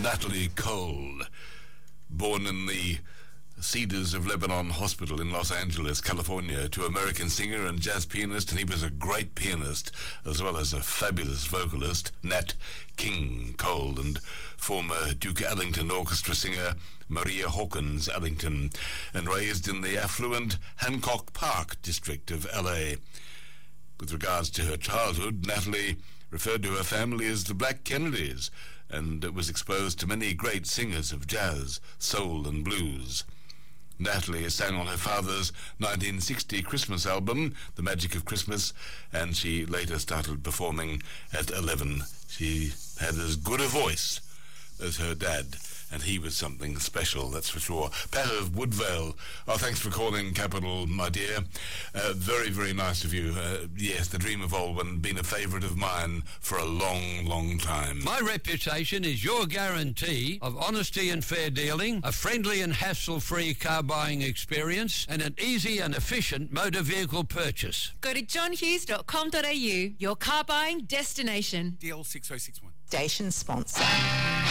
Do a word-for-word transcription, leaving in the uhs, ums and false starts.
Natalie Cole, born in the Cedars of Lebanon Hospital in Los Angeles, California, to American singer and jazz pianist, and he was a great pianist as well as a fabulous vocalist, Nat King Cole, and former Duke Ellington Orchestra singer Maria Hawkins Ellington, and raised in the affluent Hancock Park district of L A. With regards to her childhood, Natalie referred to her family as the Black Kennedys, and was exposed to many great singers of jazz, soul and blues. Natalie sang on her father's nineteen sixty Christmas album, The Magic of Christmas, and she later started performing at eleven. She had as good a voice as her dad, and he was something special, that's for sure. Pat of Woodvale, oh, thanks for calling Capital, my dear. Uh, very, very nice of you. Uh, yes, the Dream of Alwyn, been a favourite of mine for a long, long time. My reputation is your guarantee of honesty and fair dealing, a friendly and hassle-free car buying experience, and an easy and efficient motor vehicle purchase. Go to john hughes dot com dot a u, your car buying destination. D L six oh six one. Station sponsor.